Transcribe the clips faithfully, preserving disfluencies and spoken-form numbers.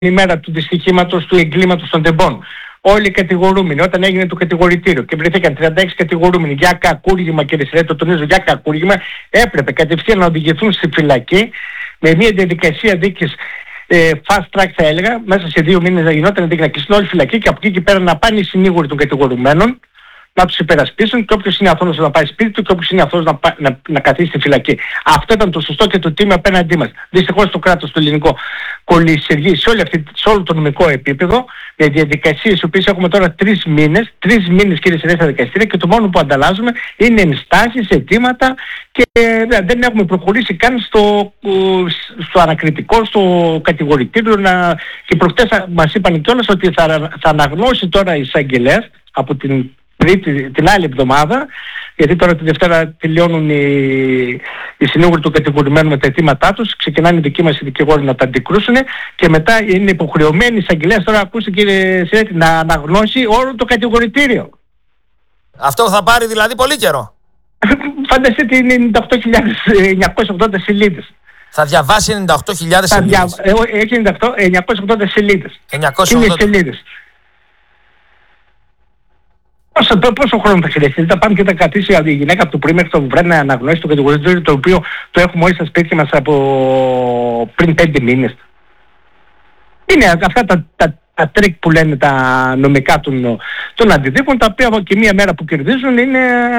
ημέρα του δυστυχήματος του εγκλήματος των τεμπών. Όλοι οι κατηγορούμενοι, όταν έγινε το κατηγορητήριο και βρεθήκαν τριάντα έξι κατηγορούμενοι για κακούργημα, κύριε Σιρέτη, το τονίζω, για κακούργημα, έπρεπε κατευθείαν να οδηγηθούν στη φυλακή με μια διαδικασία δίκης ε, fast track, θα έλεγα, μέσα σε δύο μήνες να γινόταν δίκη, να κλειστούν όλη φυλακή και από εκεί και πέρα να πάνε οι συνήγοροι των κατηγορουμένων να τους υπερασπίσουν και όποιος είναι αθώος να πάει σπίτι του και όποιος είναι αθώος να, να, να καθίσει στη φυλακή. Αυτό ήταν το σωστό και το τίμιο απέναντί μας. Δυστυχώς το κράτος το ελληνικό κολλησιεργεί σε, σε όλο το νομικό επίπεδο με διαδικασίες οι οποίες έχουμε τώρα τρεις μήνες, τρεις μήνες κύριε Σιρέτη στα δικαστήρια και το μόνο που ανταλλάζουμε είναι ενστάσεις, αιτήματα και δεν έχουμε προχωρήσει καν στο, στο ανακριτικό, στο κατηγορητήριο να... και προχτές μας είπαν κιόλας ότι θα, θα αναγνώσει τώρα η εισαγγελέας από την την άλλη εβδομάδα, γιατί τώρα τη Δευτέρα τελειώνουν οι, οι συνήγοροι του κατηγορημένου με τα αιτήματά τους, ξεκινάνε οι δικοί μας οι δικηγόροι να τα αντικρούσουν και μετά είναι υποχρεωμένοι οι εισαγγελέες, τώρα ακούστε κύριε Σιρέτη, να αναγνώσει όλο το κατηγορητήριο. Αυτό θα πάρει δηλαδή πολύ καιρό. Φανταστείτε, είναι ενενήντα οκτώ χιλιάδες εννιακόσιες ογδόντα σελίδες. Θα διαβάσει ενενήντα οκτώ χιλιάδες σελίδες. Δια... Έχει εννιακόσιες ογδόντα σελίδες. εννιακόσιες ογδόντα σελίδες. Πόσο, πόσο χρόνο θα χρειαστεί, θα πάμε και θα κρατήσει η γυναίκα από το πρωί μέχρι το βράδυ να αναγνώσει το κατηγορητήριο, το οποίο το έχουμε όλοι στα σπίτια μας από πριν πέντε μήνες. Είναι αυτά τα, τα, τα τρίκ που λένε τα νομικά των, των αντιδίκων, τα οποία και μία μέρα που κερδίζουν είναι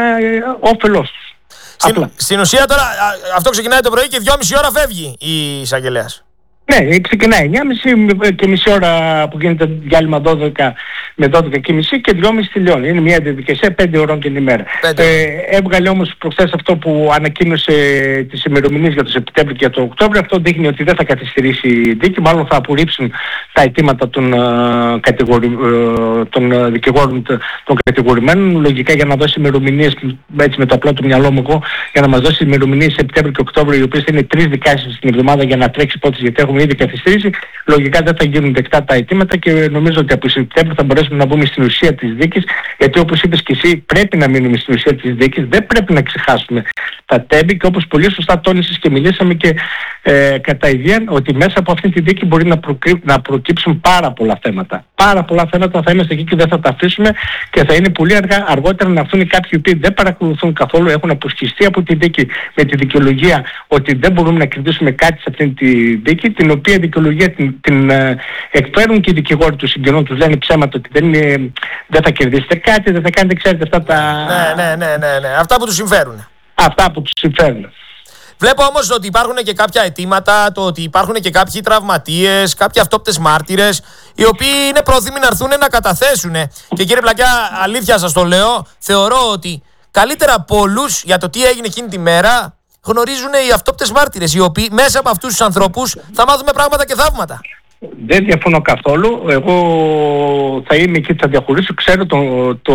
όφελός τους. Στην, στην ουσία τώρα αυτό ξεκινάει το πρωί και δυόμιση ώρα φεύγει η εισαγγελέας. Ναι, ξεκινάει εννιά και μισή και μισή ώρα που γίνεται διάλειμμα δώδεκα με δώδεκα και μισή και δυόμιση τελειώνει. Είναι μια διαδικασία πέντε ώρων την ημέρα. Ε, έβγαλε όμως προχθές αυτό που ανακοίνωσε τις ημερομηνίες για το Σεπτέμβριο και το Οκτώβριο. Αυτό δείχνει ότι δεν θα καθυστερήσει η δίκη, μάλλον θα απορρίψουν τα αιτήματα των, uh, κατηγορι... uh, των δικηγόρων των κατηγορημένων. Λογικά για να δώσει ημερομηνίες, έτσι με το απλό του μυαλό μου εγώ, για να μας δώσει ημερομηνίες Σεπτέμβριο και Οκτώβριο, οι οποίες θα είναι τρεις δικάσεις την εβδομάδα για να τρέξει υπόθεση, γιατί έχουμε ήδη καθυστερήσει. Λογικά δεν θα γίνουν δεκτά τα αιτήματα και νομίζω ότι από Σεπτέμβριο θα μπορέσουμε να μπούμε στην ουσία της δίκης, γιατί όπως είπες και εσύ πρέπει να μείνουμε στην ουσία της δίκης, δεν πρέπει να ξεχάσουμε τα τέμπη και όπως πολύ σωστά τόνισες και μιλήσαμε και ε, κατά ιδέα ότι μέσα από αυτή τη δίκη μπορεί να, προκύ, να προκύψουν πάρα πολλά θέματα. Πάρα πολλά θέματα, θα είμαστε εκεί και δεν θα τα αφήσουμε και θα είναι πολύ αργά αργότερα να έρθουν κάποιοι οι οποίοι δεν παρακολουθούν καθόλου, έχουν αποσχιστεί από τη δίκη με τη δικαιολογία ότι δεν μπορούμε να κερδίσουμε κάτι σε αυτή τη δίκη, την οποία δικαιολογία την, την ε, εκφέρουν και οι δικηγόροι του συγγενών, τους λένε ψέματα ότι δεν, είναι, δεν θα κερδίσετε κάτι, δεν θα κάνετε, ξέρετε, αυτά τα... Ναι, ναι, ναι, ναι, ναι. Αυτά που τους συμφέρουν. Αυτά που τους συμφέρουν. Βλέπω όμως ότι υπάρχουν και κάποια αιτήματα, το ότι υπάρχουν και κάποιοι τραυματίες, κάποιοι αυτόπτες μάρτυρες, οι οποίοι είναι πρόθυμοι να έρθουν να καταθέσουν. Και κύριε Πλακιά, αλήθεια σας το λέω, θεωρώ ότι καλύτερα από όλους για το τι έγινε εκείνη τη μέρα γνωρίζουν οι αυτόπτες μάρτυρες, οι οποίοι μέσα από αυτούς τους ανθρώπους θα μάθουμε πράγματα και θαύματα. Δεν διαφωνώ καθόλου. Εγώ θα είμαι εκεί, θα διαχωρίσω. Ξέρω το, το,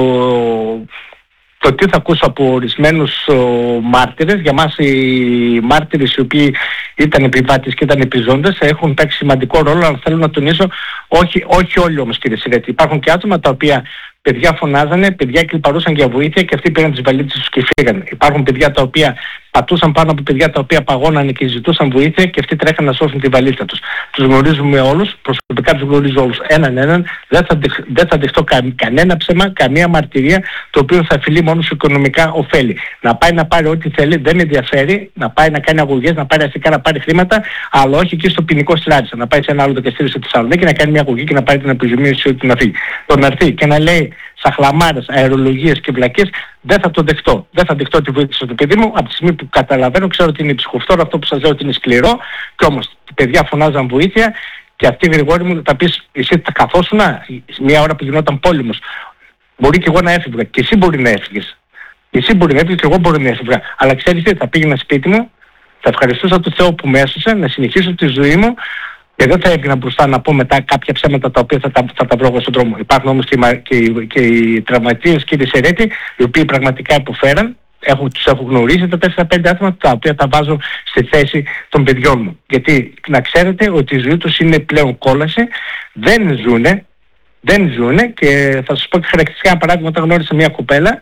το τι θα ακούσω από ορισμένους μάρτυρες. Για μας οι μάρτυρες οι οποίοι ήταν επιβάτες και ήταν επιζώντες έχουν παίξει σημαντικό ρόλο, αλλά θέλω να τονίσω όχι, όχι όλοι όμως κύριε Σιρέτη. Υπάρχουν και άτομα τα οποία παιδιά φωνάζανε, παιδιά κλιπαρούσαν για βοήθεια και αυτοί πήραν τις βαλίτσες τους και φύγανε. Υπάρχουν παιδιά τα οποία πατούσαν πάνω από παιδιά τα οποία παγώνανε και ζητούσαν βοήθεια και αυτοί τρέχαν να σώσουν τη βαλίτσα τους. Τους γνωρίζουμε όλους, προσωπικά τους γνωρίζω όλους έναν έναν, δεν θα, δεχ, δεν θα δεχτώ κα, κανένα ψέμα, καμία μαρτυρία το οποίο θα φιλεί μόνο σε οικονομικά ωφέλη. Να πάει να πάρει ό,τι θέλει, δεν με ενδιαφέρει, να πάει να κάνει αγωγές, να πάρει αστικά, να πάρει χρήματα, αλλά όχι εκεί στο ποινικό Στράρισα. Να πάει σε ένα άλλο δικαστήριο στη Θεσσαλονίκη να κάνει μια αγωγή και να πάρει την αποζημίωση ότι να φύγει. Το να έρθει και να λέει σαχλαμάρες, αερολογίες και βλακίες, δεν θα το δεχτώ. Δεν θα δεχτώ τη βοήθεια στο παιδί μου από τη στιγμή που καταλαβαίνω, ξέρω ότι είναι ψυχοφθόρο, αυτό που σας λέω ότι είναι σκληρό, και όμως οι παιδιά φωνάζαν βοήθεια και αυτοί Γρηγόρη μου θα πεις εσύ θα καθόσουν μια ώρα που γινόταν πόλεμος. Μπορεί και εγώ να έφευγα και εσύ μπορεί να έφυγες. Και εσύ μπορεί να έφυγες και εγώ μπορεί να έφευγα. Αλλά ξέρεις τι, θα πήγαινα σπίτι μου, θα ευχαριστούσα τον Θεό που με έσωσε, να συνεχίσω τη ζωή μου. Και δεν θα έβγαινα μπροστά να πω μετά κάποια ψέματα τα οποία θα τα, θα τα βρω εγώ στον δρόμο. Υπάρχουν όμως και, και, και οι τραυματίες κύριε Σιρέτη, οι οποίοι πραγματικά υποφέραν. Έχω, τους έχω γνωρίσει τα τέσσερα πέντε άτομα τα οποία τα βάζω στη θέση των παιδιών μου. Γιατί να ξέρετε ότι η ζωή τους είναι πλέον κόλαση, δεν ζουνε, δεν ζουνε και θα σας πω και χαρακτηριστικά ένα παράδειγμα, όταν γνώρισα μια κοπέλα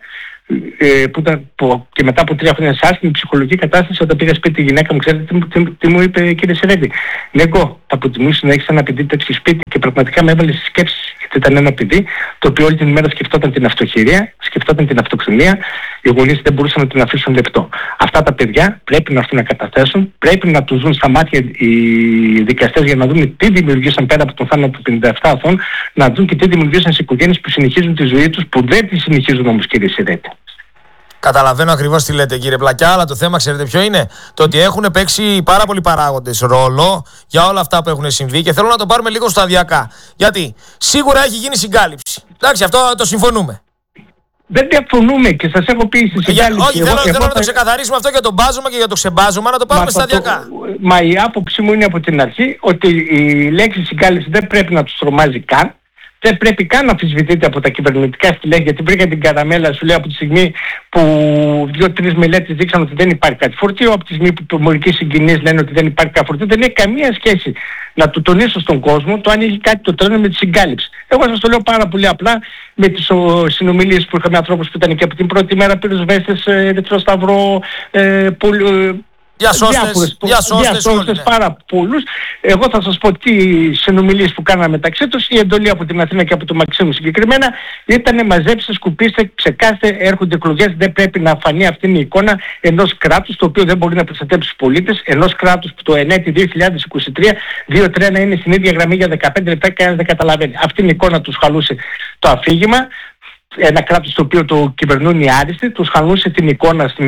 ε, που ήταν, που, και μετά από τρία χρόνια σε άσχημη ψυχολογική κατάσταση, όταν πήγα σπίτι τη γυναίκα μου, ξέρετε τι, τι, τι μου είπε, κύριε Σερέντη? Νίκο, θα προτιμούσε να έχεις ένα παιδί τέτοιο σπίτι. Και πραγματικά με έβαλε στις σκέψεις, γιατί ήταν ένα παιδί το οποίο όλη την ημέρα σκεφτόταν την αυτοχειρία, σκεφτόταν την αυτοκτονία. Οι γονείς δεν μπορούσαν να την αφήσουν λεπτό. Αυτά τα παιδιά πρέπει να έρθουν να καταθέσουν, πρέπει να τους δουν στα μάτια οι δικαστές για να δουν τι δημιουργήσαν πέρα από τον θάνατο των πενήντα επτά αθώων, να δουν και τι δημιουργήσαν στις οικογένειες που συνεχίζουν τη ζωή τους, που δεν τη συνεχίζουν όμως, κύριε Σερέντη. Καταλαβαίνω ακριβώς τι λέτε, κύριε Πλακιά, αλλά το θέμα ξέρετε ποιο είναι? Το ότι έχουν παίξει πάρα πολλοί παράγοντες ρόλο για όλα αυτά που έχουν συμβεί και θέλω να το πάρουμε λίγο σταδιακά. Γιατί σίγουρα έχει γίνει συγκάλυψη. Εντάξει, αυτό το συμφωνούμε. Δεν διαφωνούμε και σας έχω πει στη συγκάλυψη. Όχι, θέλω, εγώ, θέλω εγώ να το ξεκαθαρίσουμε αυτό για τον μπάζωμα και για το ξεμπάζωμα, να το πάρουμε σταδιακά. Το, μα η άποψή μου είναι από την αρχή ότι η λέξη συγκάλυψη δεν πρέπει να τους τρομάζει καν. Δεν πρέπει καν να αμφισβητείται από τα κυβερνητικά στελέχη, γιατί βρήκα την καραμέλα, σου λέει, από τη στιγμή που δύο-τρεις μελέτες δείξαν ότι δεν υπάρχει κάτι φορτίο, από τη στιγμή που οι τομορικοί συγγενείς λένε ότι δεν υπάρχει κάτι φορτίο, δεν έχει καμία σχέση να του τονίσω στον κόσμο το αν έχει κάτι το τρένο με τη συγκάλυψη. Εγώ σας το λέω πάρα πολύ απλά με τις συνομιλίες που είχαμε ανθρώπους που ήταν και από την πρώτη μέρα πυροσβέστες, Ερυθρό Σταυρό, ε, πολύ, διασώστες, διασώστες πάρα πολλούς. Εγώ θα σας πω τι συνομιλίες που κάναμε μεταξύ τους. Η εντολή από την Αθήνα και από το Μαξίμου συγκεκριμένα ήταν μαζέψτε, σκουπίστε, ξεκάστε, έρχονται εκλογές. Δεν πρέπει να φανεί αυτή η εικόνα ενός κράτους το οποίο δεν μπορεί να προστατέψει τους πολίτες, ενός κράτους που το ενέτη δύο χιλιάδες είκοσι τρία δύο τρία να είναι στην ίδια γραμμή για δεκαπέντε λεπτά και κανένας δεν καταλαβαίνει. Αυτή η εικόνα τους χαλούσε το αφήγημα. Ένα κράτος το οποίο το κυβερνούν οι άριστοι, τους χαλούσε την εικόνα στην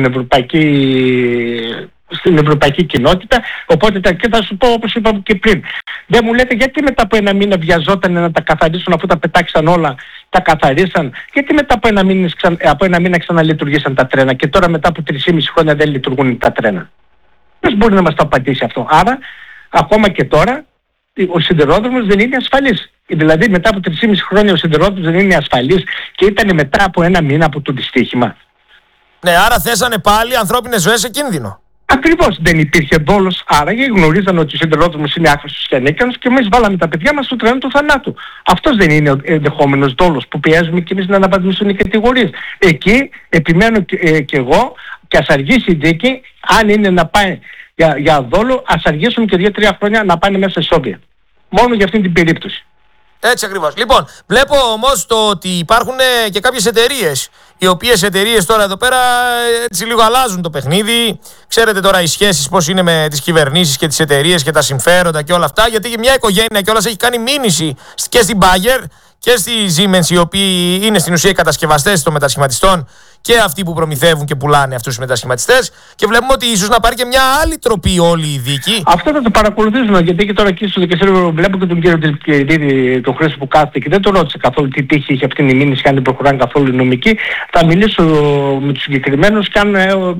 ευρωπαϊκή στην ευρωπαϊκή κοινότητα, οπότε τα, και θα σου πω όπως είπαμε και πριν. Δεν μου λέτε γιατί μετά από ένα μήνα βιαζόταν να τα καθαρίσουν αφού τα πετάξαν όλα, τα καθαρίσαν, γιατί μετά από ένα μήνα, από ένα μήνα ξαναλειτουργήσαν τα τρένα και τώρα μετά από τρία και μισό χρόνια δεν λειτουργούν τα τρένα? Ποιος μπορεί να μας το απαντήσει αυτό? Άρα, ακόμα και τώρα, ο σιδηρόδρομος δεν είναι ασφαλής. Δηλαδή μετά από τρία και μισό χρόνια ο σιδηρόδρομος δεν είναι ασφαλής και ήταν μετά από ένα μήνα από το δυστύχημα. Ναι, άρα θέσανε πάλι ανθρώπινες ζωές σε κίνδυνο. Ακριβώς, δεν υπήρχε δόλος, άραγε γνωρίζαν ότι ο σιδηρόδρομος είναι άχρηστος και ανίκανος και εμείς βάλαμε τα παιδιά μας στο τρένο του θανάτου. Αυτός δεν είναι ο ενδεχόμενος δόλος που πιέζουμε και εμείς να αναβαθμίσουν οι κατηγορίες. Εκεί επιμένω και, ε, και εγώ και ας αργήσει η δίκη, αν είναι να πάει για, για δόλο, ας αργήσουν και δύο τρία χρόνια να πάνε μέσα σε Σόβια. Μόνο για αυτήν την περίπτωση. Έτσι ακριβώς. Λοιπόν, βλέπω όμως το ότι υπάρχουν και κάποιες εταιρείες, οι οποίες εταιρείες τώρα εδώ πέρα έτσι λίγο αλλάζουν το παιχνίδι. Ξέρετε τώρα οι σχέσεις πώς είναι με τις κυβερνήσεις και τις εταιρείες και τα συμφέροντα και όλα αυτά, γιατί μια οικογένεια κιόλας έχει κάνει μήνυση και στην Bayer και στη Siemens, οι οποίοι είναι στην ουσία οι κατασκευαστές των μετασχηματιστών και αυτοί που προμηθεύουν και πουλάνε αυτούς τους μετασχηματιστές, και βλέπουμε ότι ίσως να πάρει και μια άλλη τροπή όλη η δίκη. Αυτό θα το παρακολουθήσουμε, γιατί και τώρα εκεί στο δικαστήριο βλέπω και τον κύριο Τελκυρίδη, τον Χρήστο που κάθεται και δεν το ρώτησε καθόλου τι τύχη είχε αυτή η μήνυση, αν δεν προχωράνε καθόλου οι νομικοί. Θα μιλήσω με τους συγκεκριμένους και αν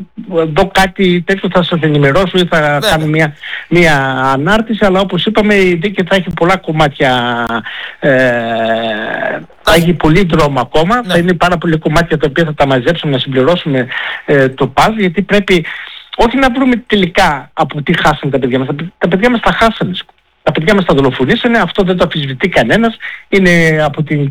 δω κάτι τέτοιο θα σας ενημερώσω ή θα Βέβαια. κάνω μια, μια ανάρτηση, αλλά όπως είπαμε η δίκη θα έχει πολλά κομμάτια. Ε, θα έχει πολύ δρόμο ακόμα, ναι. Θα είναι πάρα πολλοί κομμάτια τα οποία θα τα μαζέψουμε να συμπληρώσουμε ε, το παζ, γιατί πρέπει όχι να βρούμε τελικά από τι χάσανε τα παιδιά μας. Τα παιδιά μας τα χάσανε. Τα παιδιά μας τα δολοφονήσανε, αυτό δεν το αμφισβητεί κανένας. Είναι από την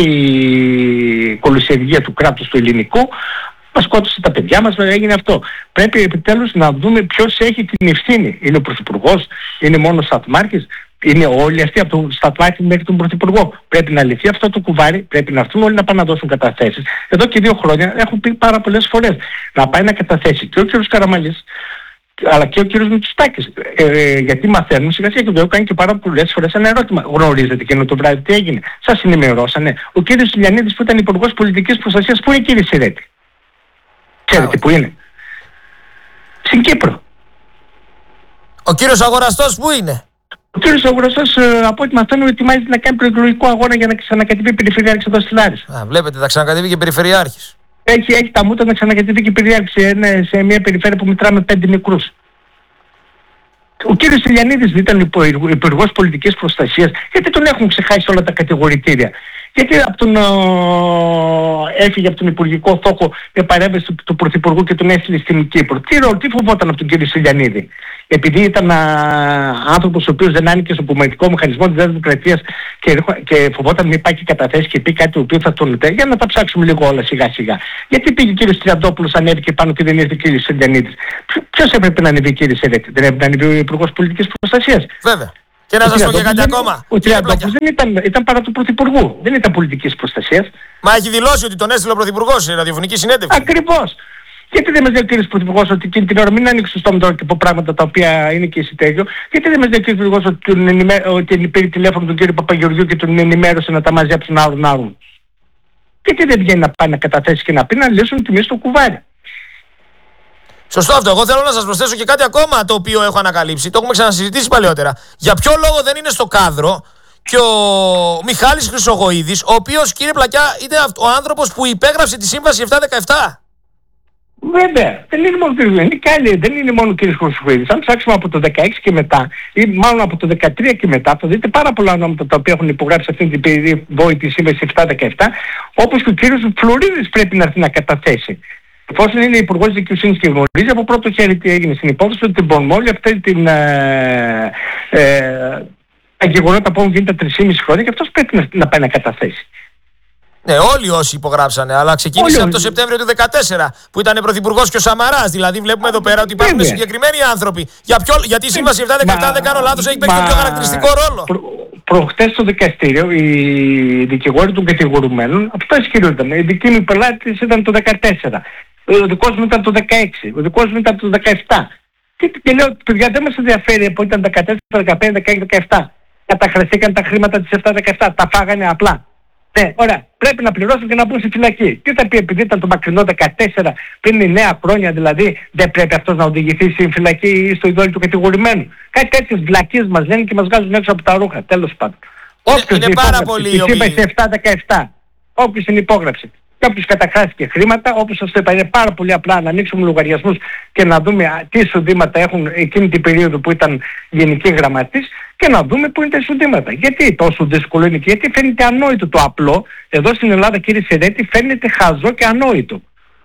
κρατική κολυσιεργία του κράτους του ελληνικού. Μας σκότωσε τα παιδιά μας, έγινε αυτό. Πρέπει επιτέλους να δούμε ποιος έχει την ευθύνη. Είναι ο Πρωθυπουργός, είναι μόνο ο Σταθμάρχης, είναι όλοι αυτοί από τον Σταθμάρχη μέχρι τον Πρωθυπουργό. Πρέπει να λυθεί αυτό το κουβάρι, πρέπει να έρθουν όλοι να πάνε να δώσουν καταθέσεις. Εδώ και δύο χρόνια έχουν πει πάρα πολλές φορές να πάει να καταθέσει και ο κ. Καραμανλής αλλά και ο κ. Μητσοτάκης. Ε, γιατί μαθαίνουν σιγά σιγά και το έχω κάνει και πάρα πολλές φορές ένα ερώτημα. Γνωρίζετε εκείνο το βράδυ τι έγινε? Σας ενημερώσανε? Ο κ. Ηλιανίδης που ήταν υπουργός πολιτικής προστασίας, πού είναι, κύριε Σερέτη? Ξέρετε που είναι? Στην Κύπρο. Ο κύριος Αγοραστός που είναι? Ο κύριος Αγοραστός, από ό,τι μαθαίνω, ετοιμάζεται να κάνει προεκλογικό αγώνα για να ξανακατεβεί περιφερειάρχης εδώ στη Λάρισα. Α, βλέπετε, θα ξανακατεβεί και περιφερειάρχης. Έχει, έχει τα μούτρα να ξανακατεβεί και περιφερειάρχης σε, σε μια περιφέρεια που μετράμε πέντε μικρούς. Ο κύριος Ηλιανίδης ήταν υπουργός πολιτικής προστασίας, γιατί τον έχουν ξεχάσει όλα τα κατηγορητήρια. Γιατί από τον, ο, έφυγε από τον υπουργικό θόκο με παρέμβαση του, του Πρωθυπουργού και τον έστειλε στην Κύπρο. Τι, τι φοβόταν από τον κύριο Στυλιανίδη? Επειδή ήταν α, άνθρωπος ο οποίος δεν άνοιγε στο πολιτικό μηχανισμό της Δημοκρατίας και, και φοβόταν μην πάει και καταθέσει και πει κάτι το οποίο θα τον λέει. Για να τα ψάξουμε λίγο όλα σιγά σιγά. Γιατί πήγε ο κύριος Τριαντόπουλος, ανέβηκε πάνω και δεν ήρθε ο κύριος Στυλιανίδης? Ποιος έπρεπε να ανέβει, κύριε Σερέτη? Δεν έπρεπε να ανέβει ο Υπουργός Πολιτικής Προστασίας? Βέβαια. Και να σας πω και κάτι ακόμα. Ο Τριαντόπουλος δεν ήταν, ήταν παρά του Πρωθυπουργού. Δεν ήταν πολιτικής προστασίας. Μα έχει δηλώσει ότι τον έστειλε ο Πρωθυπουργός σε ραδιοφωνική συνέντευξη. Ακριβώς. Γιατί δεν μας λέει ο κύριος Πρωθυπουργός ότι εκείνη την ώρα μην ανοίξει το στόμα τώρα και από πράγματα τα οποία είναι και εισιτέριο? Γιατί δεν μας λέει ο κύριος Πρωθυπουργός ότι, ενημέ... ότι πήρε τηλέφωνο τον κύριο Παπαγεωργιού και τον ενημέρωσε να τα μαζέψουν άρουν άρουν? Γιατί δεν βγαίνει να πάει να καταθέσει και να πει να λύσουν τιμή στο κουβάρι? Σωστό αυτό. Εγώ θέλω να σας προσθέσω και κάτι ακόμα το οποίο έχω ανακαλύψει. Το έχουμε ξανασυζητήσει παλαιότερα. Για ποιο λόγο δεν είναι στο κάδρο και ο Μιχάλης Χρυσογοίδης, ο οποίος, κύριε Πλακιά, είναι ο άνθρωπος που υπέγραψε τη σύμβαση επτακόσια δεκαεπτά. Βέβαια, δεν είναι μόνο, δεν είναι μόνο ο κύριος Χρυσογοίδης. Αν ψάξουμε από το δεκαέξι και μετά, ή μάλλον από το δεκατρία και μετά, θα δείτε πάρα πολλά ονόματα τα οποία έχουν υπογράψει αυτή την περίοδο τη σύμβαση επτακόσια δεκαεπτά, όπως και ο κύριος Φλωρίδης πρέπει να έρθει να καταθέσει. Εφόσον είναι υπουργός δικαιοσύνης και γνωρίζει από πρώτο χέρι τι έγινε στην υπόθεση, ότι μπορούμε όλοι αυτή την ε, ε, τα γεγονότα που έχουν γίνει τα τρία χρόνια και αυτός πρέπει να, να πάει να καταθέσει. Ναι, όλοι όσοι υπογράψανε, αλλά ξεκίνησε όλοι από το Σεπτέμβριο του δύο χιλιάδες δεκατέσσερα που ήταν πρωθυπουργός και ο Σαμαράς. Δηλαδή, βλέπουμε εδώ πέρα ότι υπάρχουν Βέβαια. συγκεκριμένοι άνθρωποι. Για ποιο, γιατί η σύμβαση επτακόσια δεκαεπτά, αν δεν κάνω λάθος, έχει παίξει τον πιο χαρακτηριστικό ρόλο. Προ, προχτές στο δικαστήριο, οι δικηγόροι των κατηγορουμένων, αυτό ισχυρόταν. Η δική μου πελάτης ήταν το δεκατέσσερα. Ο δικός μου ήταν το δεκαέξι. Ο δικός μου ήταν το δεκαεπτά. Και, και λέω, παιδιά, δεν μας ενδιαφέρει από ήταν δεκατέσσερα, δεκαπέντε, δεκαέξι, δεκαεπτά. Καταχρηστήκαν τα χρήματα της επτακόσια δεκαεπτά. Τα φάγανε απλά. Ναι, ωραία. Πρέπει να πληρώσουν και να μπουν στη φυλακή. Τι θα πει επειδή ήταν το μακρινό δεκατέσσερα, πριν εννέα χρόνια δηλαδή, δεν πρέπει αυτός να οδηγηθεί στην φυλακή ή στο ειδόλιο του κατηγορημένου? Κάτι τέτοιες βλακίες μας λένε και μας βγάζουν έξω από τα ρούχα. Τέλος πάντων. Είναι, είναι πάρα πολύ η σύμβαση επτακόσια δεκαεπτά. Όποιος την υπόγραψε. Και όποιος καταχράστηκε χρήματα, όπως σας το είπα, είναι πάρα πολύ απλά να ανοίξουμε λογαριασμούς και να δούμε τι εισοδήματα έχουν εκείνη την περίοδο που ήταν γενική γραμματής και να δούμε πού είναι τα εισοδήματα. Γιατί τόσο δύσκολο είναι και γιατί φαίνεται ανόητο το απλό? Εδώ στην Ελλάδα, κύριε Σερέτη, φαίνεται χαζό και ανόητο.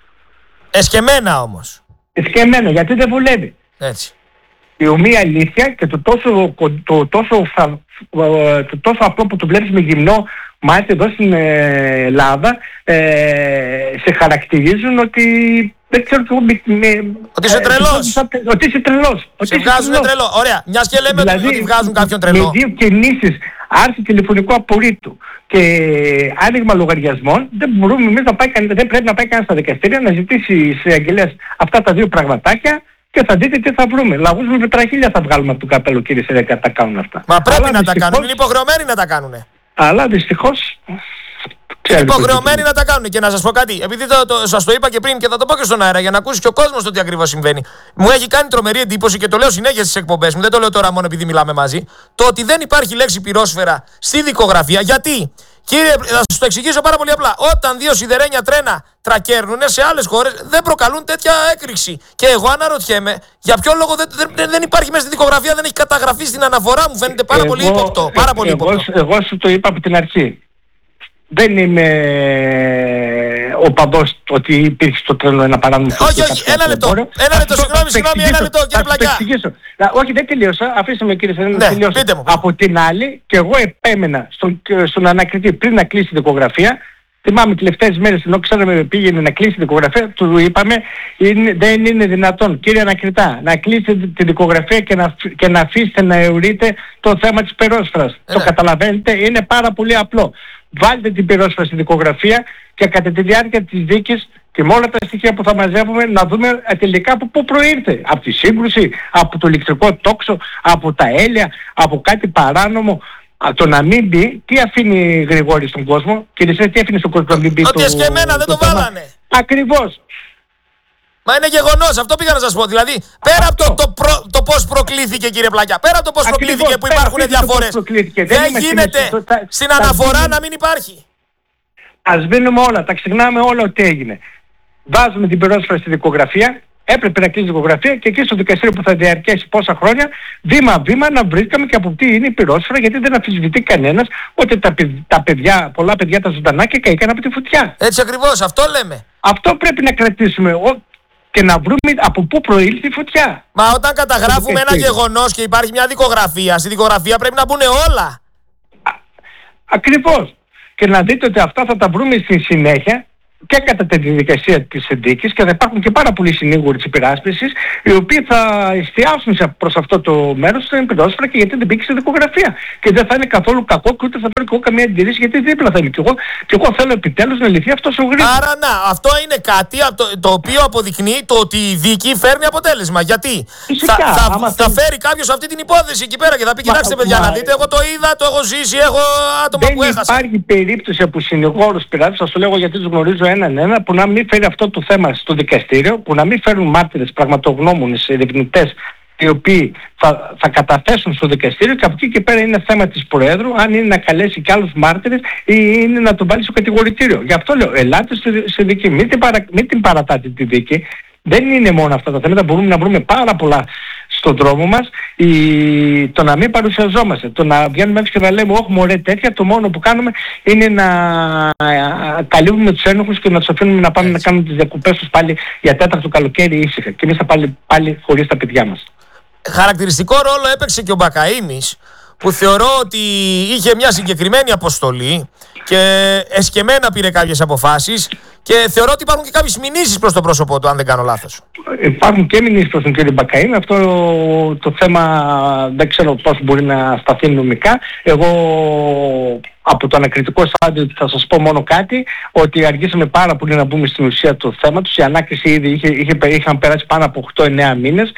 Εσκεμμένα όμως. Εσκεμμένα, γιατί δεν βολεύει. Έτσι. Η ομοία αλήθεια και το τόσο, το, τόσο, το τόσο απλό που το βλέπεις με γυμνό μάτι εδώ στην Ελλάδα ε, σε χαρακτηρίζουν ότι δεν ξέρω και εγώ με, ότι είσαι τρελός. Ότι είσαι τρελός. Σε βγάζουν τρελό. Ωραία. Μιας και λέμε δηλαδή, ότι βγάζουν κάποιον τρελό. Με δύο κινήσεις, άρση τηλεφωνικού απορρίτου και άνοιγμα λογαριασμών, δεν μπορούμε εμείς να πάει, δεν πρέπει να πάει κανένα στα δικαστήρια να ζητήσει σε αγγελές αυτά τα δύο πραγματάκια. Και θα δείτε τι θα βρούμε. Λαγούς με πετραχίλια θα βγάλουμε από το καπέλο, κύριε Σερέτη, να τα κάνουν αυτά. Μα πρέπει αλλά να δυστυχώς, τα κάνουν. Είναι υποχρεωμένοι να τα κάνουν. Αλλά δυστυχώς. Είναι υποχρεωμένοι να τα κάνουν. Και να σας πω κάτι. Επειδή το, το, σας το είπα και πριν και θα το πω και στον αέρα για να ακούσει και ο κόσμος το τι ακριβώς συμβαίνει. Μου έχει κάνει τρομερή εντύπωση και το λέω συνέχεια στις εκπομπές μου. Δεν το λέω τώρα μόνο επειδή μιλάμε μαζί. Το ότι δεν υπάρχει λέξη πυρόσφαιρα στη δικογραφία. Γιατί? Κύριε, θα σας το εξηγήσω πάρα πολύ απλά. Όταν δύο σιδερένια τρένα τρακέρνουν σε άλλες χώρες, δεν προκαλούν τέτοια έκρηξη. Και εγώ αναρωτιέμαι, για ποιο λόγο δεν, δεν, δεν υπάρχει μέσα στη δικογραφία, δεν έχει καταγραφεί στην αναφορά μου. Φαίνεται πάρα εγώ, πολύ ύποπτο. Πάρα πολύ εγώ, ύποπτο. Εγώ σου το είπα από την αρχή. Δεν είμαι ο παδός ότι υπήρχε στο τρένο ένα παράνομο. Όχι, όχι, ένα λεπτό. Ένα λεπτό, συγγνώμη, συγγνώμη, ένα λεπτό, κύριε Πλακιά. Όχι, δεν τελείωσα. Αφήστε με, κύριε Σερέτη, να τελειώσω. Από την άλλη, και εγώ επέμενα στον, στον ανακριτή πριν να κλείσει την δικογραφία. Θυμάμαι τελευταίες μέρες, ενώ ξέραμε πήγαινε να κλείσει την δικογραφία, του είπαμε είναι, δεν είναι δυνατόν, κύριε ανακριτά, να κλείσετε τη δικογραφία και να, και να αφήσετε να αιωρείτε το θέμα της πυρόσφαιρας. Ε, το καταλαβαίνετε, είναι πάρα πολύ απλό. Βάλτε την πυρόσφαιρα στη δικογραφία και κατά τη διάρκεια της δίκης και με όλα τα στοιχεία που θα μαζεύουμε να δούμε τελικά από πού προήρθε. Από τη σύγκρουση, από το ηλεκτρικό τόξο, από τα έλαια, από κάτι παράνομο. Το να μην μπει, τι αφήνει Γρηγόρη στον κόσμο? Κύριε Σερέτη, τι αφήνει στον κόσμο να μην μπει? Ότι εσκεμμένα δεν το, το βάλανε. Ακριβώς. Μα είναι γεγονός, αυτό πήγα να σας πω. Δηλαδή, πέρα από το, το, προ, το πώς προκλήθηκε, κύριε Πλακιά, πέρα από το πώς Ακριβώς, προκλήθηκε που υπάρχουν διαφορές, δεν, δεν γίνεται στο, τα, στην τα, αναφορά τα, να μην υπάρχει. Ας βίνουμε όλα, τα ξεχνάμε όλα ότι έγινε. Βάζουμε την πυρόσφαιρα στη δικογραφία έπρεπε να κλείσει δικογραφία και εκεί στο δικαστήριο που θα διαρκέσει πόσα χρόνια, βήμα-βήμα να βρίσκαμε και από τι είναι η πυρόσφαιρα, γιατί δεν αμφισβητεί κανένας ότι τα, τα παιδιά, πολλά παιδιά τα ζωντανά και καήκαν από τη φωτιά. Έτσι ακριβώς, αυτό λέμε. Αυτό πρέπει να κρατήσουμε ο, και να βρούμε από πού προήλθε η φωτιά. Μα όταν καταγράφουμε ένα γεγονός και υπάρχει μια δικογραφία, στη δικογραφία πρέπει να μπουν όλα. Α, ακριβώς. Και να δείτε ότι αυτά θα τα βρούμε στη συνέχεια και κατά τη διαδικασία της ενδίκης και θα υπάρχουν και πάρα πολλοί συνήγοροι της υπεράσπισης οι οποίοι θα εστιάσουν προς αυτό το μέρος στην πυρόσφαιρα και γιατί δεν μπήκε στη δικογραφία. Και δεν θα είναι καθόλου κακό και ούτε θα παίρνω και εγώ καμία αντιρρήση γιατί δίπλα θα είμαι κι εγώ. Και εγώ θέλω επιτέλους να λυθεί αυτός ο γρήγορος. Άρα να, αυτό είναι κάτι το, το οποίο αποδεικνύει το ότι η δίκη φέρνει αποτέλεσμα. Γιατί Φυσικά, θα, θα, θα θέλει... φέρει κάποιος αυτή την υπόθεση εκεί πέρα και θα πει: κοιτάξτε, παιδιά, να δείτε, εγώ το είδα, το έχω ζήσει, έχω άτομα δεν που έχασα. Δεν υπάρχει περίπτωση από συνηγόρους πειράτες, σας το λέγω γιατί τους γνωρίζω έναν ένα, που να μην φέρει αυτό το θέμα στο δικαστήριο, που να μην φέρουν μάρτυρες, πραγματογνώμονες, ερευνητές, οι οποίοι θα, θα καταθέσουν στο δικαστήριο και από εκεί και πέρα είναι θέμα της Προέδρου αν είναι να καλέσει και άλλους μάρτυρες ή είναι να τον βάλει στο κατηγορητήριο. Γι' αυτό λέω, ελάτε στη, στη δίκη, μην την, παρα, μην την παρατάτε τη δίκη. Δεν είναι μόνο αυτά τα θέματα, μπορούμε να βρούμε πάρα πολλά στον δρόμο μας. Η... Το να μην παρουσιαζόμαστε, το να βγαίνουμε έξω και να λέμε όχι μωρέ τέτοια, το μόνο που κάνουμε είναι να καλύβουμε τους ένοχους και να τους αφήνουμε να πάμε Έτσι. να κάνουμε τις διακοπές τους πάλι για τέταρτο καλοκαίρι ήσυχα και εμείς θα πάλι, πάλι χωρίς τα παιδιά μας. Χαρακτηριστικό ρόλο έπαιξε και ο Μπακαΐμης, που θεωρώ ότι είχε μια συγκεκριμένη αποστολή και εσκεμμένα πήρε κάποιες αποφάσεις και θεωρώ ότι υπάρχουν και κάποιες μηνύσεις προς το πρόσωπό του, αν δεν κάνω λάθος. Υπάρχουν και μηνύσεις προς τον κύριο Μπακαΐμη. Αυτό το θέμα δεν ξέρω πώς μπορεί να σταθεί νομικά. Εγώ από το ανακριτικό στάδιο θα σας πω μόνο κάτι, ότι αργήσαμε πάρα πολύ να μπούμε στην ουσία του θέματος. Η ανάκριση ήδη είχε, είχε, είχαν περάσει πάνω από οκτώ εννέα μήνες.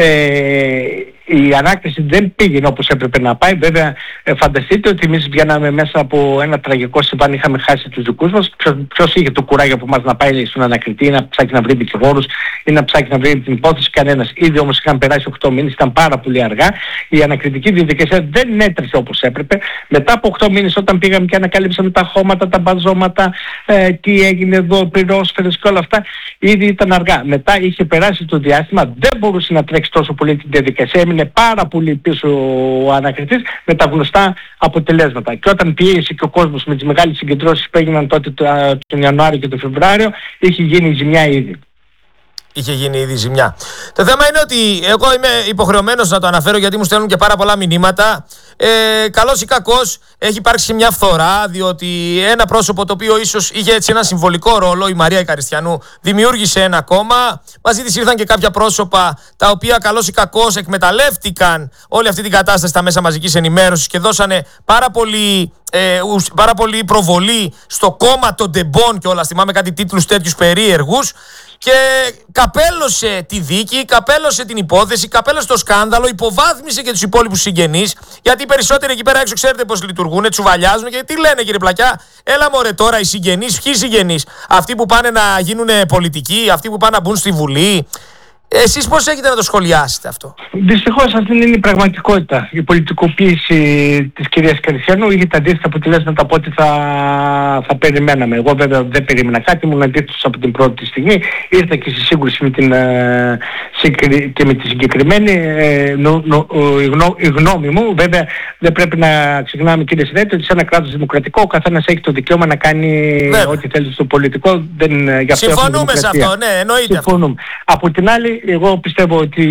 Ε, η ανάκριση δεν πήγαινε όπως έπρεπε να πάει. Βέβαια, ε, φανταστείτε ότι εμείς βγαίναμε μέσα από ένα τραγικό συμβάν, είχαμε χάσει τους δικούς μας. Ποιος, ποιος είχε το κουράγιο από εμάς να πάει στον ανακριτή ή να ψάξει να βρει δικηγόρους ή να ψάξει να βρει την υπόθεση? Κανένας. Ήδη όμως είχαν περάσει οκτώ μήνες, ήταν πάρα πολύ αργά. Η ανακριτική διαδικασία δεν έτρεχε όπως έπρεπε. Μετά από οκτώ μήνες, όταν πήγαμε και ανακάλυψαμε τα χώματα, τα μπαζώματα, ε, τι έγινε εδώ, πυρόσφαιρες και όλα αυτά, ήδη ήταν αργά. Μετά είχε περάσει το διάστημα, δεν μπορούσε να τρέξει τόσο πολύ την διαδικασία, έμεινε πάρα πολύ πίσω ο ανακριτής με τα γνωστά αποτελέσματα. Και όταν πίεσε και ο κόσμος με τις μεγάλες συγκεντρώσεις που έγιναν τότε τον Ιανουάριο και τον Φεβρουάριο, είχε γίνει ζημιά ήδη. Είχε γίνει ήδη ζημιά. Το θέμα είναι ότι εγώ είμαι υποχρεωμένος να το αναφέρω γιατί μου στέλνουν και πάρα πολλά μηνύματα. Ε, καλός ή κακός έχει υπάρξει μια φθορά, διότι ένα πρόσωπο το οποίο ίσως είχε έτσι ένα συμβολικό ρόλο, η Μαρία Ικαριστιανού, δημιούργησε ένα κόμμα. Μαζί της ήρθαν και κάποια πρόσωπα τα οποία καλός ή κακός εκμεταλλεύτηκαν όλη αυτή την κατάσταση στα μέσα μαζικής ενημέρωσης και δώσανε πάρα πολύ, ε, πάρα πολύ προβολή στο κόμμα των ντεμπών και όλα. Θυμάμαι κάτι τίτλους τέτοιους περίεργους. Και καπέλωσε τη δίκη, καπέλωσε την υπόθεση, καπέλωσε το σκάνδαλο, υποβάθμισε και τους υπόλοιπους συγγενείς. Γιατί οι περισσότεροι εκεί πέρα έξω ξέρετε πώς λειτουργούν, τσουβαλιάζουν και τι λένε κύριε Πλακιά, έλα μωρέ τώρα οι συγγενείς, ποιοι συγγενείς, αυτοί που πάνε να γίνουν πολιτικοί, αυτοί που πάνε να μπουν στη Βουλή. Εσείς πώς έχετε να το σχολιάσετε αυτό? Δυστυχώς αυτή είναι η πραγματικότητα. Η πολιτικοποίηση της κυρίας Καριστιανού είχε τα αντίθετα αποτελέσματα από ό,τι θα, θα περιμέναμε. Εγώ βέβαια δεν περίμενα κάτι, ήμουν αντίθετος από την πρώτη στιγμή. Ήρθα και στη σύγκρουση με την, ε, και με τη συγκεκριμένη ε, νο, νο, η, γνώ, η γνώμη μου. Βέβαια δεν πρέπει να ξεχνάμε κύριε Συνέτη ότι σε ένα κράτος δημοκρατικό ο καθένας έχει το δικαίωμα να κάνει βέβαια ό,τι θέλει στο πολιτικό. Δεν, γι' αυτό συμφωνούμε σε αυτό, ναι, εννοείται. Συμφωνούμε. Από την άλλη, εγώ πιστεύω ότι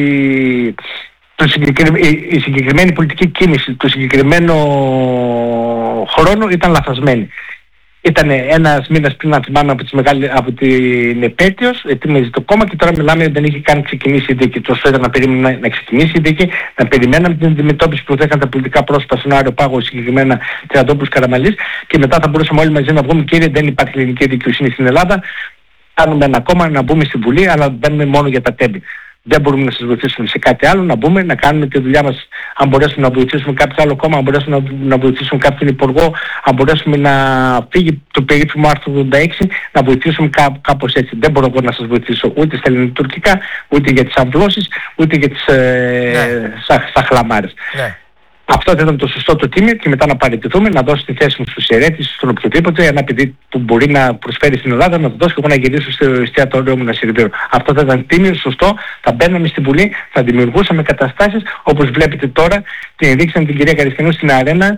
το συγκεκρι... η συγκεκριμένη πολιτική κίνηση του συγκεκριμένου χρόνου ήταν λαθασμένη. Ήταν ένας μήνας πριν, να θυμάμαι, από, τις μεγάλη... από την επέτειος, ετοίμαζε το κόμμα και τώρα μιλάμε δεν είχε καν ξεκινήσει η δίκη. Τόσο ήταν να περιμένουμε να ξεκινήσει η δίκη, να περιμέναμε την αντιμετώπιση που δέχαν τα πολιτικά πρόσωπα στον Άριο Πάγο, συγκεκριμένα Τριαντόπουλος Καραμανλής, και μετά θα μπορούσαμε όλοι μαζί να βγούμε, κύριε, δεν υπάρχει ελληνική δικαιοσύνη στην Ελλάδα. Κάνουμε ένα κόμμα να μπούμε στη Βουλή, αλλά μπαίνουμε μόνο για τα τέμπη. Δεν μπορούμε να σας βοηθήσουμε σε κάτι άλλο, να μπούμε, να κάνουμε τη δουλειά μας. Αν μπορέσουμε να βοηθήσουμε κάποιο άλλο κόμμα, αν μπορέσουμε να, να βοηθήσουμε κάποιον υπουργό, αν μπορέσουμε να φύγει το περίφημο άρθρο ογδόντα έξι, να βοηθήσουμε κά, κάπως έτσι. Δεν μπορώ εγώ να σας βοηθήσω ούτε στα ελληνοτουρκικά, ούτε για τις αμβλώσεις, ούτε για τις ε, ναι. σα, σαχλαμάρες. Ναι. Αυτό θα ήταν το σωστό το τίμιο και μετά να παραιτηθούμε, να δώσω τη θέση μου στους αιρέτες, στον οποιοδήποτε, ένα παιδί που μπορεί να προσφέρει στην Ελλάδα, να το δώσω και εγώ να γυρίσω στο εστιατόριο μου να σερβίρω. Αυτό θα ήταν τίμιο, σωστό, θα μπαίναμε στην Βουλή, θα δημιουργούσαμε καταστάσεις όπως βλέπετε τώρα, την ρίξαν την κυρία Καριστιανού στην αρένα.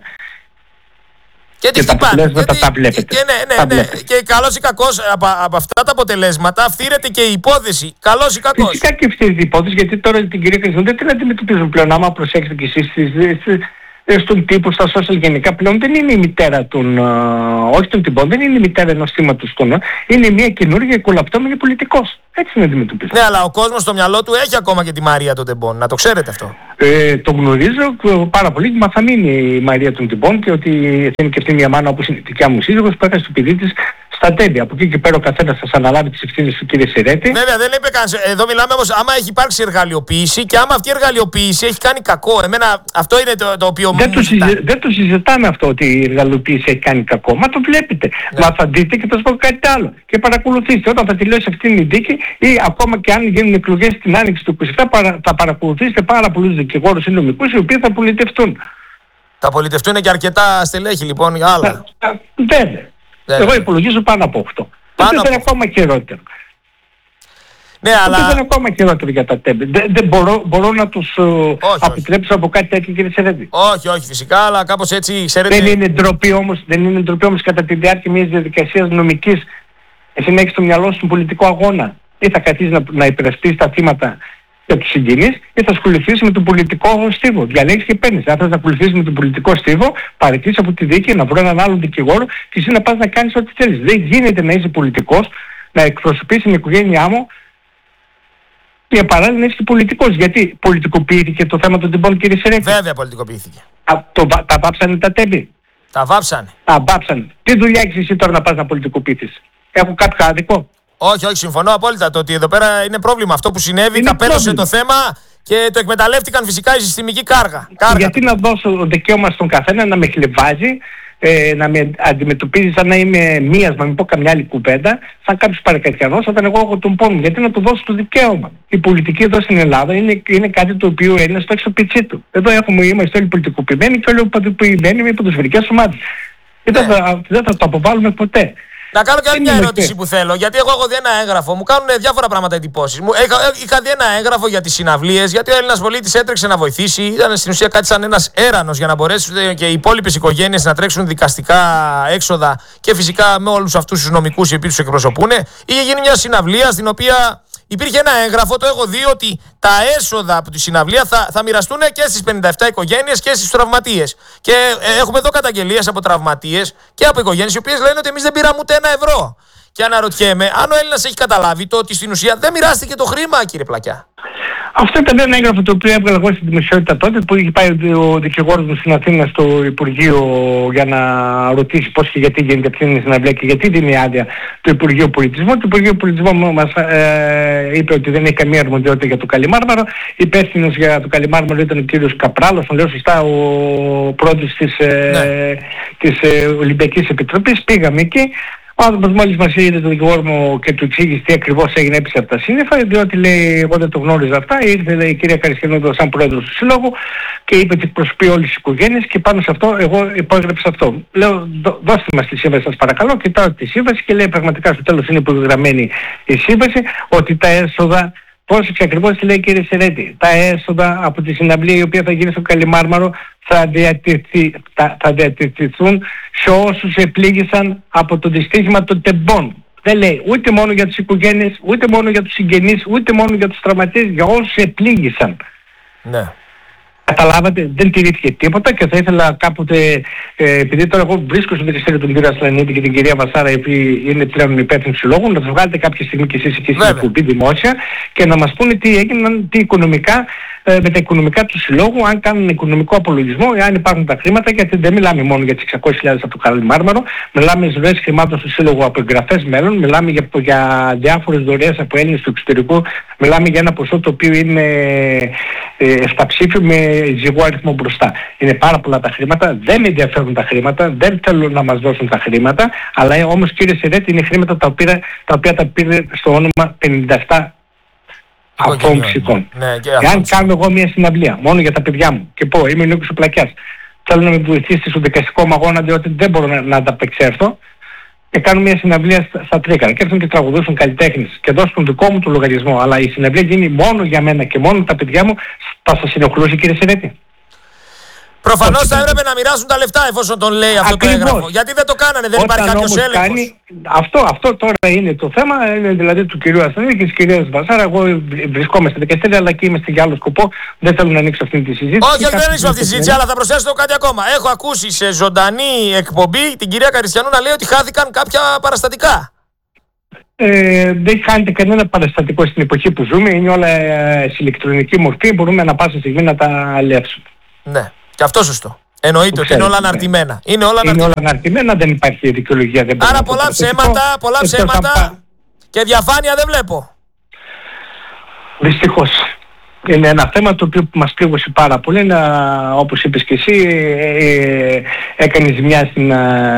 Και, και τα αποτελέσματα τα βλέπετε. Και, ναι, ναι, τα ναι. βλέπετε. Και καλώς ή κακώς από, από αυτά τα αποτελέσματα φθήρεται και η υπόθεση. Καλώς ή κακώς. Φυσικά και φθήρεται η υπόθεση, γιατί τώρα την κυρία Καριστιανού δεν την αντιμετωπίζουν πλέον. Άμα προσέξετε κι εσείς στον τύπο, στα social γενικά, πλέον δεν είναι η μητέρα των, όχι των τυπών, δεν είναι η μητέρα ενός θύματος των, είναι μια καινούργια κολαπτώμενη πολιτικός. Έτσι είναι αντιμετωπίζουν. Ναι, αλλά ο κόσμος στο μυαλό του έχει ακόμα και τη Μαρία των Τεμπών. Να το ξέρετε αυτό. Ε, το γνωρίζω πάρα πολύ, μα θα μείνει η Μαρία των Τεμπών και ότι είναι και αυτή μια μάνα όπως είναι η δικιά μου σύζυγος που έκανε στο παιδί της στα τέμπη. Από εκεί και πέρα ο καθένας θα αναλάβει τις ευθύνες του, κύριε Σερέτη. Βέβαια, δεν είπε κανείς. Εδώ μιλάμε όμως άμα έχει υπάρξει εργαλειοποίηση και άμα αυτή η εργαλειοποίηση έχει κάνει κακό. Εμένα αυτό είναι το, το οποίο δεν μου το, συζη, δεν το συζητάμε αυτό ότι η εργαλειοποίηση έχει κάνει κακό. Μα το βλέπετε. Ναι. Μα θα δείτε και θα σας πω κάτι άλλο. Και παρακολουθήστε. Όταν θα τελειώσει αυτή η δίκη ή ακόμα και αν γίνουν εκλογές στην άνοιξη του είκοσι επτά, παρα, θα παρακολουθήσετε πάρα πολλούς δικηγόρους ή νομικούς οι οποίοι θα πολιτευτούν. Θα πολιτευτούν και αρκετά στελέχη λοιπόν για άλλα. Βέβαια. Εγώ υπολογίζω πάνω από οκτώ. Αυτό είναι ακόμα χειρότερο. Ναι, αλλά... Αυτό είναι ακόμα χειρότερο για τα τέμπη. Δεν, δεν μπορώ, μπορώ να τους όχι, αποτρέψω όχι. από κάτι τέτοιο, κύριε Σερέτη. Όχι, όχι, φυσικά, αλλά κάπως έτσι ξέρετε... Δεν είναι ντροπή όμως, δεν είναι ντροπή όμως κατά τη διάρκεια μιας διαδικασίας νομικής εσύ να έχεις στο μυαλό σου τον πολιτικό αγώνα. Ή θα καθίσεις να, να υπερασπίσεις τα θύματα για τους συγγενείς ή θα ασχοληθείς με τον πολιτικό στίβο. Διαλέγεις και παίρνεις. Αν θες να ακολουθήσεις με τον πολιτικό στίβο, παραιτήσεις από τη δίκη, να βρω έναν άλλον δικηγόρο και εσύ να πας να κάνεις ό,τι θέλεις. Δεν γίνεται να είσαι πολιτικός, να εκπροσωπείς την οικογένειά μου και παράλληλα να είσαι πολιτικός. Γιατί πολιτικοποιήθηκε το θέμα των τεμπών, κύριε Σερέτη? Βέβαια πολιτικοποιήθηκε. Α, το, τα βάψανε τα τέμπη. Τα βάψανε. Τα βάψανε. Τι δουλειά έχεις εσύ τώρα να πας να πολιτικοποιήσεις? Έχω κάποιο άδικο? Όχι, όχι, συμφωνώ απόλυτα. Το ότι εδώ πέρα είναι πρόβλημα αυτό που συνέβη, καπέλωσε το θέμα και το εκμεταλλεύτηκαν φυσικά η συστημική κάργα. κάργα. Γιατί να δώσω δικαίωμα στον καθένα να με χλεβάζει, ε, να με αντιμετωπίζει σαν να είμαι μίας, να μην πω καμιά άλλη κουβέντα, σαν κάποιος παρακατιανός, όταν εγώ έχω τον πόνο. Γιατί να του δώσω το δικαίωμα? Η πολιτική εδώ στην Ελλάδα είναι, είναι κάτι το οποίο είναι στο έξω πιτσί του. Εδώ έχουμε, είμαστε όλοι πολιτικοποιημένοι και όλοι πολιτικοποιημένοι με ποδοσφαιρικές ομάδες. Και δεν θα, δεν θα το αποβάλουμε ποτέ. Να κάνω και άλλη μια ερώτηση που θέλω, γιατί εγώ έχω δει ένα έγγραφο, μου κάνουν διάφορα πράγματα εντυπώσεις. Μου, είχα, είχα δει ένα έγγραφο για τις συναυλίες, γιατί ο Έλληνας πολίτης έτρεξε να βοηθήσει, ήταν στην ουσία κάτι σαν ένας έρανος για να μπορέσουν και οι υπόλοιπες οικογένειες να τρέξουν δικαστικά έξοδα και φυσικά με όλους αυτούς τους νομικούς οι οποίοι τους εκπροσωπούν. Είχε γίνει μια συναυλία στην οποία υπήρχε ένα έγγραφο, το έχω δει, ότι τα έσοδα από τη συναυλία θα, θα μοιραστούν και στις πενήντα επτά οικογένειες και στις τραυματίες. Και ε, έχουμε εδώ καταγγελίες από τραυματίες και από οικογένειες οι οποίες λένε ότι εμείς δεν πήραμε ούτε ένα ευρώ. Και αναρωτιέμαι αν ο Έλληνας έχει καταλάβει το ότι στην ουσία δεν μοιράστηκε το χρήμα, κύριε Πλακιά. Αυτό ήταν ένα έγγραφο το οποίο έβγαλα εγώ στην δημοσιότητα τότε, που είχε πάει ο δικηγόρος μου στην Αθήνα στο Υπουργείο για να ρωτήσει πώς και γιατί γίνεται αυτή η συναυλία και γιατί δίνει άδεια το Υπουργείο Πολιτισμού. Το Υπουργείο Πολιτισμού μας ε, είπε ότι δεν έχει καμία αρμοδιότητα για το Καλιμάρμαρο. Υπεύθυνος για το Καλιμάρμαρο ήταν ο κύριος Καπράλος, τον λέω σωστά, ο πρόεδρος της, ε, ναι. της ε, Ολυμπιακής Επιτροπής. Πήγαμε εκεί. Ο άνθρωπος μόλις μας είδε τον δικηγόρο μου και του εξήγησε τι ακριβώς έγινε έπεισε από τα σύννεφα, διότι λέει εγώ δεν το γνώριζα αυτά, ήρθε λέει, η κυρία Καριστιανού σαν πρόεδρος του Συλλόγου και είπε ότι εκπροσωπεί όλες τις οικογένειες και πάνω σε αυτό εγώ υπόγραψα αυτό. Λέω δώστε μας τη σύμβαση σας παρακαλώ, κοιτάω τη σύμβαση και λέει πραγματικά στο τέλος είναι υπογραμμένη η σύμβαση ότι τα έσοδα, πρόσεξε ακριβώς τι λέει κύριε Σερέτη, τα έσοδα από τη συναυλία η οποία θα γίνει στο Καλιμάρμαρο θα, διατηρηθει, θα, θα διατηρηθούν σε όσους επλήγησαν από το δυστύχημα των τεμπών. Δεν λέει ούτε μόνο για τις οικογένειες, ούτε μόνο για τους συγγενείς, ούτε μόνο για τους τραυματίες, για όσους επλήγησαν. Ναι. Καταλάβατε, δεν τηρήθηκε τίποτα και θα ήθελα κάποτε, ε, επειδή τώρα εγώ βρίσκω στο δικαστήριο τον κύριο Ασλανίδη και την κυρία Βασάρα, οι οποίοι είναι πλέον υπεύθυνοι του Συλλόγου, να τους βγάλετε κάποια στιγμή και εσείς εκεί στην εκπομπή δημόσια και να μας πούνε τι έγιναν, τι οικονομικά, ε, με τα οικονομικά του Συλλόγου, αν κάνουν οικονομικό απολογισμό, αν υπάρχουν τα χρήματα, γιατί δεν μιλάμε μόνο για τις εξακόσιες χιλιάδες από το Καλιμάρμαρο, μιλάμε για ροές χρημάτων στο Σύλλογο από εγγραφές μέλων, μιλάμε για, για διάφορες δωρεές από Έλληνες του εξωτερικού, μιλάμε για ένα ποσό το οποίο είναι ε, εφταψήφιο με ζυγό αριθμό μπροστά. Είναι πάρα πολλά τα χρήματα, δεν με ενδιαφέρουν τα χρήματα, δεν θέλουν να μας δώσουν τα χρήματα, αλλά όμως κύριε Σερέτη είναι χρήματα τα οποία τα, οποία τα πήρε στο όνομα πενήντα επτά αφρόξικων. Ναι, εάν κάνω εγώ μια συναυλία μόνο για τα παιδιά μου και πω είμαι Νίκος ο Πλακιάς, θέλω να με βοηθήσει στο δικαστικό μου αγώνα διότι δεν μπορώ να, να ανταπεξέλθω, και κάνω μια συναυλία στα, στα Τρίκαρα και έρθουν και τραγουδούσουν καλλιτέχνες και δώσουν τον δικό μου το λογαριασμό, αλλά η συναυλία γίνει μόνο για μένα και μόνο τα παιδιά μου, θα σας ενοχλούσε κύριε Σερέτη? Προφανώς θα έπρεπε να μοιράσουν τα λεφτά εφόσον τον λέει αυτό το έγγραφο. Γιατί δεν το κάνανε, δεν υπάρχει κάποιος έλεγχος. Κάνει, αυτό, αυτό τώρα είναι το θέμα, είναι δηλαδή του κυρίου Ασθενή και της κυρίας Βασάρα. Εγώ βρισκόμαι στα δικαστήρια, αλλά και είμαστε για άλλο σκοπό. Δεν θέλω να ανοίξω αυτή τη συζήτηση. Όχι, δεν ανοίξω αυτή τη συζήτηση, αλλά θα προσθέσω κάτι ακόμα. Έχω ακούσει σε ζωντανή εκπομπή την κυρία Καριστιανού να λέει ότι χάθηκαν κάποια παραστατικά. Ε, δεν χάνεται κανένα παραστατικό στην εποχή που ζούμε. Είναι όλα σε ηλεκτρονική μορφή. Μπορούμε να πάσα στιγμή να τα αλλιεύσουμε. Ναι. Και αυτό σωστό. Εννοείται ότι είναι όλα αναρτημένα. Είναι όλα είναι αναρτημένα. όλα αναρτημένα, δεν υπάρχει δικαιολογία. Δεν Άρα πολλά ψέματα, πολλά ψέματα και διαφάνεια δεν βλέπω. Δυστυχώς. Είναι ένα θέμα το οποίο μας πλήγωσε πάρα πολύ. Να, όπως είπες και εσύ, ε, έκανε ζημιά στην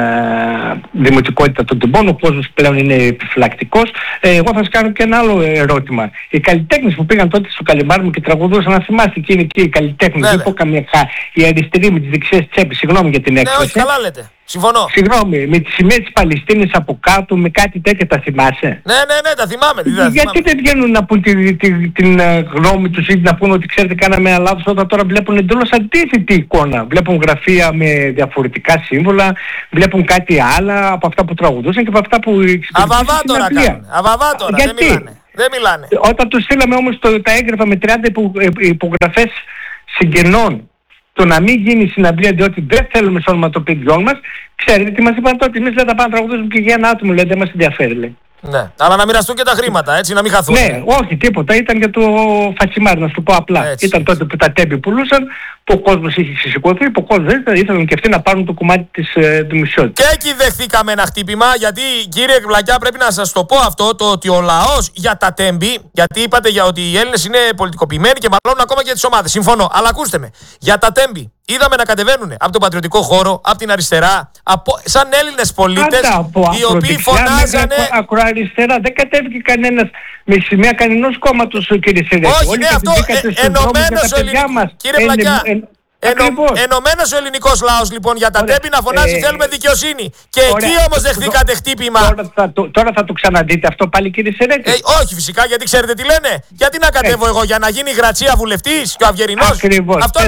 ε, δημοτικότητα των τυμπών. Ο κόσμος πλέον είναι επιφυλακτικός. Ε, εγώ θα σας κάνω και ένα άλλο ερώτημα. Οι καλλιτέχνες που πήγαν τότε στο Καλιμάρμο και τραγουδούσαν, να θυμάστε εκείνοι και οι καλλιτέχνες, δεν πω καμία χά, οι αριστεροί με τις δεξιές τσέπες, συγγνώμη για την έκφραση. Ναι, όχι, καλά λέτε. Συμφωνώ. Συγγνώμη, με τις σημαίες της Παλαιστίνης από κάτω, με κάτι τέτοια, τα θυμάσαι? Ναι, ναι, ναι, τα θυμάμαι. Τι Γιατί θυμάμαι. Δεν βγαίνουν να πούν τη, τη, τη, την γνώμη τους ή να πούν ότι ξέρετε κάναμε ένα λάθος, όταν τώρα βλέπουν εντελώς αντίθετη εικόνα. Βλέπουν γραφεία με διαφορετικά σύμβολα, βλέπουν κάτι άλλα από αυτά που τραγουδούσαν και από αυτά που εξυπηρετούσαν. Αβαβά τώρα κάνουν. Αβαβά τώρα. Γιατί? Δεν μιλάνε. Δεν μιλάνε. Όταν τους στείλαμε όμως το, τα έγγραφα με τριάντα υπογραφές συγγενών, το να μην γίνει συναυλία διότι δεν θέλουμε στο όνομα των παιδιών μας, ξέρετε τι μας είπαν τότε? Εμείς δεν τα πάμε να τραγουδήσουμε και για ένα άτομο, λέει, δεν μας ενδιαφέρει, λέει. Ναι, αλλά να μοιραστούν και τα χρήματα, έτσι, να μην χαθούν. Ναι, όχι, τίποτα. Ήταν για το φατσιμάρι, να σου το πω απλά. Έτσι, ήταν έτσι. Τότε που τα τέμπη πουλούσαν, που ο κόσμος είχε σηκωθεί, που ο κόσμος δεν ήθελαν και αυτοί να πάρουν το κομμάτι της ε, δημοσιότητας. Και εκεί δεχθήκαμε ένα χτύπημα, γιατί κύριε Βλακιά, πρέπει να σας το πω αυτό, το ότι ο λαός για τα τέμπη, γιατί είπατε για ότι οι Έλληνες είναι πολιτικοποιημένοι και μαλώνουν ακόμα και τις ομάδες. Συμφωνώ, αλλά ακούστε με, για τα τέμπη. Είδαμε να κατεβαίνουν από τον πατριωτικό χώρο, από την αριστερά, από, σαν Έλληνες πολίτες, οι οποίοι φωνάζανε. Ακροαριστερά, δεν κατέβηκε κανένας με σημαία κανενός κόμματος, κύριε Σερέτη. Όχι, ναι, αυτό ε, ενωμένος ο ελληνικός. Κύριε Πλακιά, Ενω, ενωμένος ο ελληνικός λαός λοιπόν για τα τέμπη να φωνάζει ε, θέλουμε δικαιοσύνη. Και ωραία, εκεί όμως δεχθήκατε χτύπημα. Τώρα θα, το, τώρα θα το ξαναδείτε αυτό πάλι, κύριε Σερέτη? Ε, όχι φυσικά, γιατί ξέρετε τι λένε. Γιατί να κατέβω ε. εγώ για να γίνει η Γρατσία βουλευτής και ο Αυγερινός? Ακριβώς. Αυτό,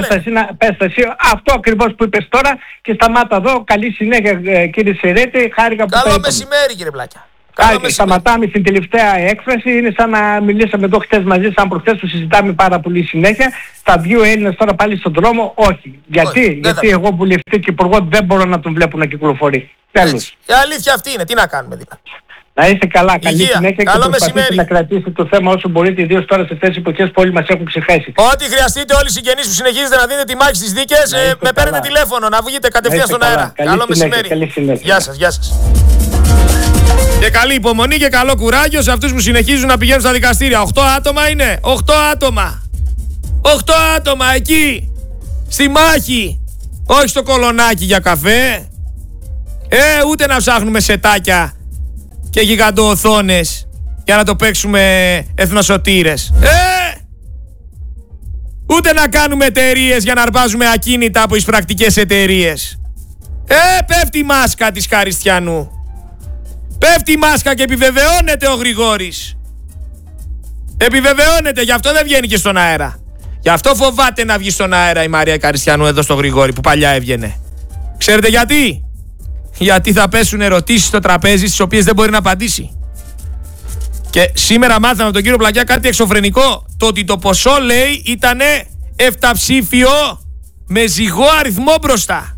αυτό ακριβώς που είπες τώρα και σταμάτα εδώ. Καλή συνέχεια, κύριε Σερέτη. Χάρηκα που Καλό μεσημέρι, κύριε Πλάκια. Ά, σταματάμε στην τελευταία έκφραση. Είναι σαν να μιλήσαμε εδώ χτες μαζί, σαν προχτές που συζητάμε πάρα πολύ συνέχεια. Θα βγει ο Έλληνας τώρα πάλι στον δρόμο? Όχι. Γιατί, Όχι, Γιατί θα... εγώ βουλευτή και υπουργό δεν μπορώ να τον βλέπω να κυκλοφορεί. Τέλος. Η αλήθεια αυτή είναι. Τι να κάνουμε δηλαδή. Να είστε καλά. Καλή Υγεία. συνέχεια. Καλό και προσπαθείτε να κρατήσετε το θέμα όσο μπορείτε, ιδίως τώρα σε αυτές τις εποχές που όλοι μας έχουν ξεχάσει. Ό,τι χρειαστείτε, όλοι οι συγγενείς που συνεχίζετε να δίνετε τη μάχη στις δίκες, ε, με παίρνετε τηλέφωνο να βγείτε κατευθείαν στον αέρα. Καλό μεσημέρι. Γεια σας, γεια σας. Και καλή υπομονή και καλό κουράγιο σε αυτούς που συνεχίζουν να πηγαίνουν στα δικαστήρια. Οχτώ άτομα είναι. Οχτώ άτομα. Οχτώ άτομα εκεί. Στη μάχη. Όχι στο κολονάκι για καφέ. Ε, ούτε να ψάχνουμε σετάκια και γιγαντοοθόνες για να το παίξουμε εθνοσωτήρες. Ε, ούτε να κάνουμε εταιρείες για να αρπάζουμε ακίνητα από εισπρακτικές εταιρείες. Ε, πέφτει η μάσκα της Χαριστιανού. Πέφτει η μάσκα και επιβεβαιώνεται ο Γρηγόρης. Επιβεβαιώνεται, γι' αυτό δεν βγαίνει και στον αέρα. Γι' αυτό φοβάται να βγει στον αέρα η Μαρία Καριστιανού εδώ στο Γρηγόρη που παλιά έβγαινε. Ξέρετε γιατί? Γιατί θα πέσουν ερωτήσεις στο τραπέζι στις οποίες δεν μπορεί να απαντήσει. Και σήμερα μάθαμε από τον κύριο Πλακιά κάτι εξωφρενικό. Το ότι το ποσό, λέει, ήτανε εφταψήφιο με ζυγό αριθμό μπροστά.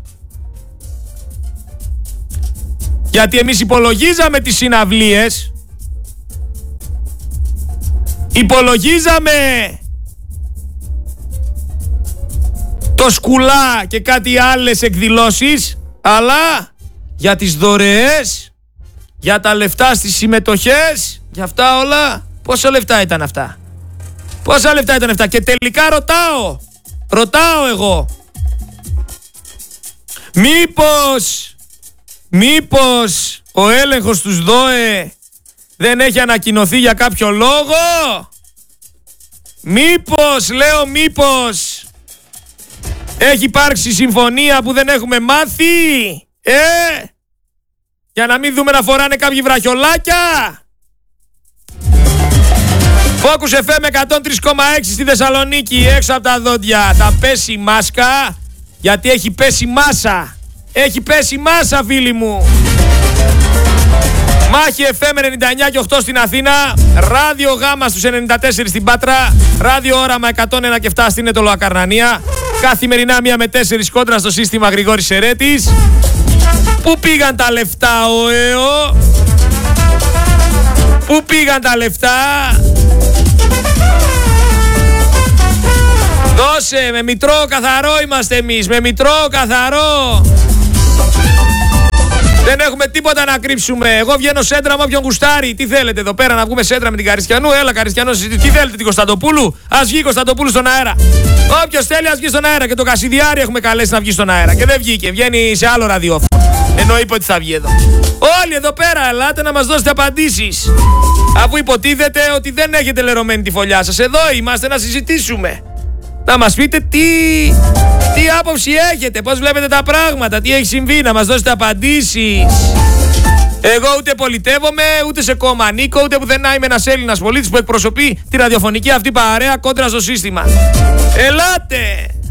Γιατί εμείς υπολογίζαμε τις συναυλίες, υπολογίζαμε το σκουλά και κάτι άλλες εκδηλώσεις, αλλά για τις δωρεές, για τα λεφτά στις συμμετοχές, για αυτά όλα, πόσα λεφτά ήταν αυτά? Πόσα λεφτά ήταν αυτά? Και τελικά ρωτάω, ρωτάω εγώ, μήπως... Μήπως ο έλεγχος τους ΔΟΕ δεν έχει ανακοινωθεί για κάποιο λόγο? Μήπως, λέω μήπως, έχει υπάρξει συμφωνία που δεν έχουμε μάθει, ε, για να μην δούμε να φοράνε κάποιοι βραχιολάκια. Focus εφ εμ εκατόν τρία κόμμα έξι στη Θεσσαλονίκη, έξω από τα δόντια. Θα πέσει μάσκα, γιατί έχει πέσει μάσα. Έχει πέσει μάσα, φίλοι μου. Μάχη εφ εμ ενενήντα εννιά και οκτώ στην Αθήνα, Ράδιο Γάμα στους ενενήντα τέσσερα στην Πάτρα, Ράδιο Όραμα εκατόν ένα και επτά στην Ετωλοακαρνανία. Καθημερινά μία με τέσσερα κόντρα στο σύστημα Γρηγόρης Σερέτης. Πού πήγαν τα λεφτά, ο ΕΟ? Πού πήγαν τα λεφτά? Δώσε, με μητρό καθαρό είμαστε εμείς, με μητρό καθαρό. Δεν έχουμε τίποτα να κρύψουμε. Εγώ βγαίνω σέντρα με όποιον γουστάρει. Τι θέλετε εδώ πέρα, να βγούμε σέντρα με την Καριστιανού? Έλα, Καριστιανό, τι θέλετε, την Κωνσταντοπούλου? Ας βγει η Κωνσταντοπούλου στον αέρα. Όποιος θέλει, ας βγει στον αέρα. Και το Κασιδιάρη έχουμε καλέσει να βγει στον αέρα. Και δεν βγήκε, βγαίνει σε άλλο ραδιόφωνο. Ενώ είπε ότι θα βγει εδώ. Όλοι εδώ πέρα, ελάτε να μας δώσετε απαντήσεις. Αφού υποτίθεται ότι δεν έχετε λερωμένη τη φωλιά σας. Εδώ είμαστε να συζητήσουμε. Να μας πείτε τι, τι άποψη έχετε, πώς βλέπετε τα πράγματα, τι έχει συμβεί, να μας δώσετε απαντήσεις. Εγώ ούτε πολιτεύομαι, ούτε σε κόμμα ανήκω, ούτε πουθενά είμαι ένας Έλληνας πολίτης που εκπροσωπεί τη ραδιοφωνική αυτή παρέα κόντρα στο σύστημα. Ελάτε!